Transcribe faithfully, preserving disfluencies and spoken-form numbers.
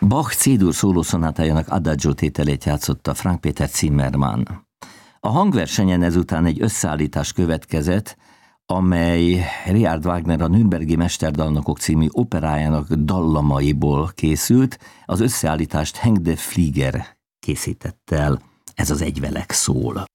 Bach C-dur szólószonátájának Adagio tételét játszotta Frank Peter Zimmermann. A hangversenyen ezután egy összeállítás következett, amely Richard Wagner a Nürnbergi Mesterdalnokok című operájának dallamaiból készült. Az összeállítást Henk de Vlieger készítette el. Ez az Egyvelek szól.